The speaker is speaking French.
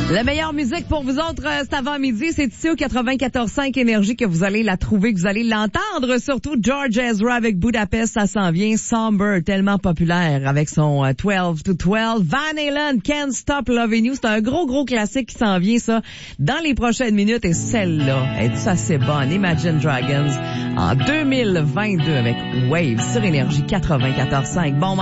La meilleure musique pour vous autres cet avant-midi, c'est ici au 94.5 Énergie que vous allez la trouver, que vous allez l'entendre. Surtout George Ezra avec Budapest, ça s'en vient. Somber, tellement populaire avec son 12 to 12. Van Halen, Can't Stop Loving You. C'est un gros classique qui s'en vient, ça, dans les prochaines minutes. Et celle-là, elle est assez bonne. Imagine Dragons en 2022 avec Wave sur Énergie 94.5. Bon